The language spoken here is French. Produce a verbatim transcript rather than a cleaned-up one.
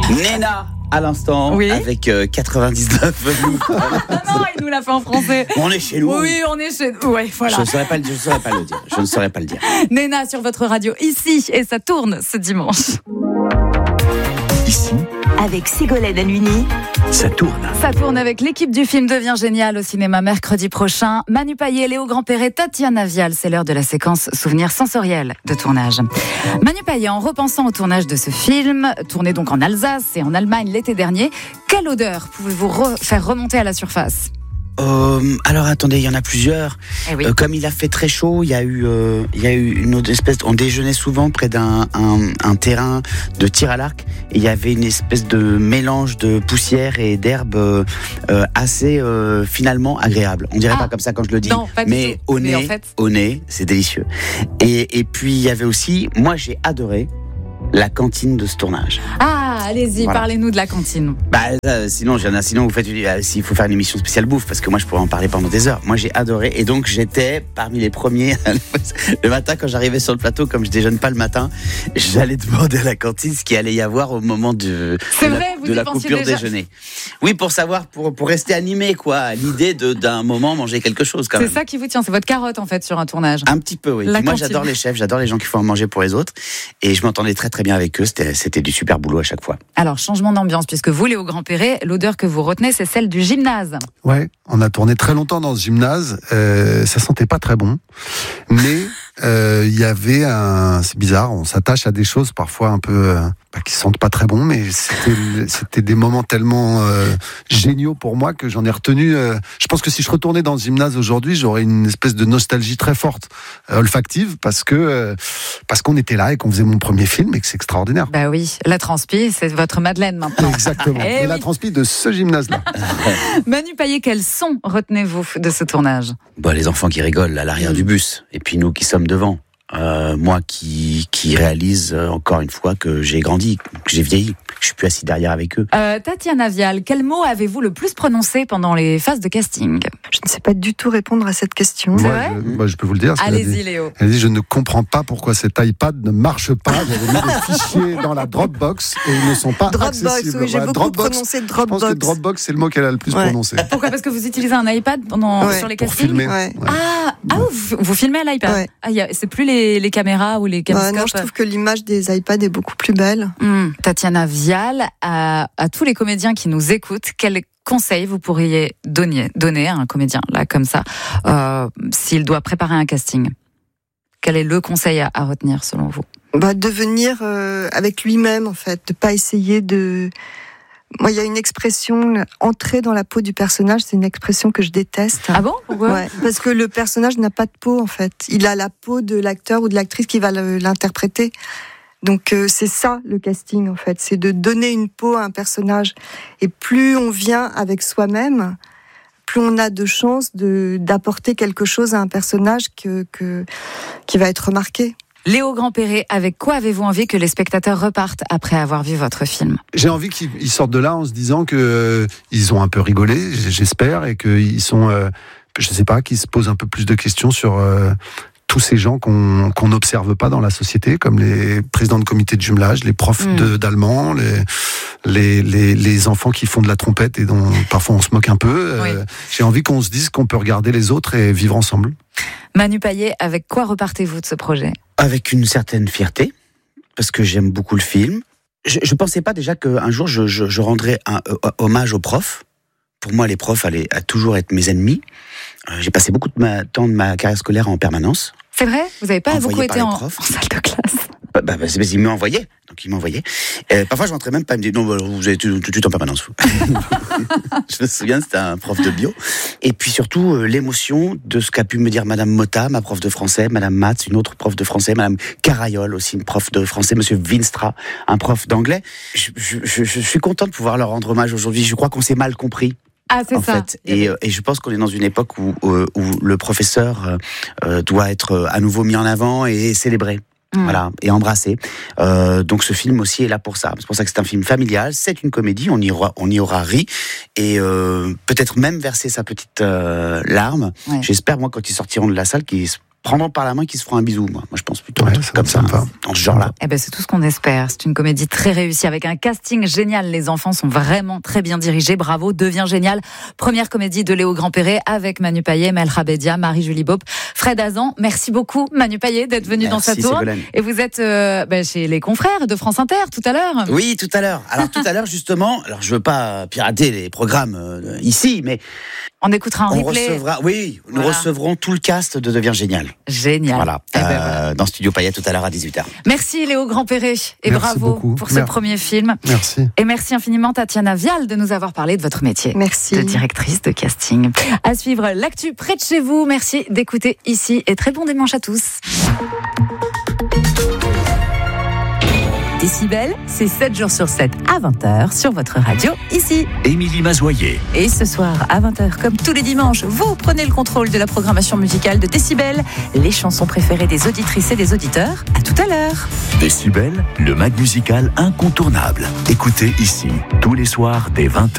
Nena à l'instant, oui. avec euh, quatre-vingt-dix-neuf. Non, il nous l'a fait en français. On est chez nous. Oui, on est chez nous. Ouais, voilà. Je ne saurais pas, je saurais pas le dire. Je ne saurais pas le dire. Nena sur votre radio ici et ça tourne ce dimanche. Ici, avec Ségolène Halluny, ça tourne. Ça tourne avec l'équipe du film Devient génial au cinéma mercredi prochain. Manu Payet, Léo Grand-Perret, Tatiana Vial. C'est l'heure de la séquence souvenir sensoriel de tournage. Manu Payet, en repensant au tournage de ce film, tourné donc en Alsace et en Allemagne l'été dernier, quelle odeur pouvez-vous re- faire remonter à la surface ? Euh, alors attendez, il y en a plusieurs. Eh oui. Euh, comme il a fait très chaud, il y a eu, euh, il y a eu une autre espèce. On déjeunait souvent près d'un un, un terrain de tir à l'arc. Et il y avait une espèce de mélange de poussière et d'herbe euh, euh, assez euh, finalement agréable. On dirait ah, pas comme ça quand je le dis, non, pas du mais tout. au nez, mais en fait... au nez, c'est délicieux. Et, et puis il y avait aussi, moi j'ai adoré la cantine de ce tournage. Ah, allez-y, voilà. Parlez-nous de la cantine. Bah, euh, sinon, j'en ai, sinon, vous faites, euh, s'il faut faire une émission spéciale bouffe, parce que moi, je pourrais en parler pendant des heures. Moi, j'ai adoré, et donc, j'étais parmi les premiers. Le matin, quand j'arrivais sur le plateau, comme je déjeune pas le matin, j'allais demander à la cantine ce qu'il allait y avoir au moment de, C'est de vrai, la, vous de la pensiez coupure déjà. déjeuner. Oui, pour savoir, pour, pour rester animé, quoi, à l'idée de, d'un moment manger quelque chose, quand c'est même. C'est ça qui vous tient, c'est votre carotte, en fait, sur un tournage. Un petit peu, oui. Puis moi, j'adore les chefs, j'adore les gens qui font en manger pour les autres, et je m'entendais très, très bien avec eux. C'était, c'était du super boulot à chaque fois. Alors, changement d'ambiance, puisque vous, Léo Grand-Perret, l'odeur que vous retenez, c'est celle du gymnase. Ouais, on a tourné très longtemps dans ce gymnase. Euh, ça sentait pas très bon, mais il euh, y avait un. C'est bizarre, on s'attache à des choses parfois un peu euh, bah, qui sentent pas très bon, mais c'était c'était des moments tellement euh, géniaux pour moi que j'en ai retenu. Euh, je pense que si je retournais dans ce gymnase aujourd'hui, j'aurais une espèce de nostalgie très forte, euh, olfactive, parce que euh, parce qu'on était là et qu'on faisait mon premier film et que c'est extraordinaire. Bah oui, la transpi, c'est votre Madeleine maintenant. Exactement. Et, et oui. La transpi de ce gymnase-là. Manu Payet, quel son retenez-vous de ce tournage ? Bah, les enfants qui rigolent à l'arrière mmh. du bus, et puis nous qui sommes devant. Euh, moi qui, qui réalise euh, encore une fois que j'ai grandi, que j'ai vieilli, que je suis plus assis derrière avec eux. Euh, Tatiana Vial, quel mot avez-vous le plus prononcé pendant les phases de casting ? Je ne sais pas du tout répondre à cette question. C'est moi, vrai je, moi, je peux vous le dire. Allez-y, dit, Léo. Elle dit, je ne comprends pas pourquoi cet iPad ne marche pas. J'avais mis des fichiers dans la Dropbox et ils ne sont pas Dropbox, accessibles. Oui, j'ai voilà, beaucoup Dropbox, prononcé Dropbox. Je pense que Dropbox, c'est le mot qu'elle a le plus ouais. prononcé. Pourquoi ? Parce que vous utilisez un iPad pendant, ouais. sur les castings ? Pour filmer. Ouais. Ouais. Ah, ah vous, vous filmez à l'iPad ouais. ah, y a, c'est plus les, les caméras ou les caméscopes. Bah non, je trouve que l'image des iPads est beaucoup plus belle. Mmh. Tatiana Vial, à, à tous les comédiens qui nous écoutent, quel conseil vous pourriez donner, donner à un comédien, là, comme ça, euh, s'il doit préparer un casting ? Quel est le conseil à, à retenir, selon vous ? Bah, de venir euh, avec lui-même, en fait, de pas essayer de... Moi, il y a une expression, entrer dans la peau du personnage, c'est une expression que je déteste. Ah bon ? Pourquoi ? Ouais, parce que le personnage n'a pas de peau, en fait. Il a la peau de l'acteur ou de l'actrice qui va le, l'interpréter. Donc, euh, c'est ça, le casting, en fait. C'est de donner une peau à un personnage. Et plus on vient avec soi-même, plus on a de chances de, d'apporter quelque chose à un personnage que, que, qui va être remarqué. Léo Grand-Perret, avec quoi avez-vous envie que les spectateurs repartent après avoir vu votre film ? J'ai envie qu'ils sortent de là en se disant que euh, ils ont un peu rigolé, j'espère, et qu'ils sont, euh, je sais pas, qu'ils se posent un peu plus de questions sur euh, tous ces gens qu'on qu'on n'observe pas dans la société, comme les présidents de comités de jumelage, les profs mmh. de, d'allemand, les, les, les, les enfants qui font de la trompette et dont parfois on se moque un peu. Oui. Euh, j'ai envie qu'on se dise qu'on peut regarder les autres et vivre ensemble. Manu Payet, avec quoi repartez-vous de ce projet ? Avec une certaine fierté, parce que j'aime beaucoup le film. Je ne pensais pas déjà qu'un jour je, je, je rendrais un euh, hommage aux profs. Pour moi, les profs allaient à toujours être mes ennemis. Euh, j'ai passé beaucoup de ma, temps de ma carrière scolaire en permanence. C'est vrai ? Vous n'avez pas Envoyé beaucoup été en, en salle de classe ? Bah, bah, c'est parce qu'ils m'envoyaient. Donc ils m'envoyaient. Euh, parfois je rentrais même pas, ils me disaient non, bah, vous êtes tout, tout de suite en permanence. Je me souviens, c'était un prof de bio. Et puis surtout euh, l'émotion de ce qu'a pu me dire Madame Motta, ma prof de français, Madame Matz, une autre prof de français, Madame Carayol aussi, une prof de français, Monsieur Winstra, un prof d'anglais. Je, je, je, je suis content de pouvoir leur rendre hommage aujourd'hui. Je crois qu'on s'est mal compris. Ah, c'est en ça. Fait. Et, et je pense qu'on est dans une époque où, où, où le professeur euh, doit être à nouveau mis en avant et célébré. Mmh. Voilà, et embrassé. Euh, donc ce film aussi est là pour ça. C'est pour ça que c'est un film familial, c'est une comédie, on y aura, on y aura ri, et euh, peut-être même versé sa petite euh, larme. Ouais. J'espère, moi, quand ils sortiront de la salle, qu'ils prendront par la main, qui se feront un bisou. Moi, moi je pense plutôt Ouais, un truc ça comme me ça, semble pas. dans ce genre-là. Eh ben, c'est tout ce qu'on espère. C'est une comédie très réussie avec un casting génial. Les enfants sont vraiment très bien dirigés. Bravo, Devient génial. Première comédie de Léo Grand-Perret avec Manu Payet, Mel Rabedia, Marie-Julie Beaup, Fred Azan. Merci beaucoup, Manu Payet, d'être venu Merci, dans sa tour. Ségolène. Et vous êtes euh, ben, chez les confrères de France Inter tout à l'heure. Oui, tout à l'heure. Alors tout à l'heure, justement, alors je veux pas pirater les programmes euh, ici, mais On écoutera un on replay. recevra, oui, nous Voilà. recevrons tout le cast de Devient génial. Génial. Voilà, Eh ben, euh, voilà. dans Studio Payet tout à l'heure à dix-huit heures. Merci Léo Grand-Perret et Merci bravo beaucoup. pour ce Merci. premier film. Merci. Et merci infiniment Tatiana Vial de nous avoir parlé de votre métier. Merci. De directrice de casting. À suivre l'actu près de chez vous. Merci d'écouter ici et très bon dimanche à tous. Décibel, c'est sept jours sur sept à vingt heures sur votre radio, ici. Émilie Mazoyer. Et ce soir, à vingt heures, comme tous les dimanches, vous prenez le contrôle de la programmation musicale de Décibel, les chansons préférées des auditrices et des auditeurs. À tout à l'heure. Décibel, le mag musical incontournable. Écoutez ici, tous les soirs dès vingt heures.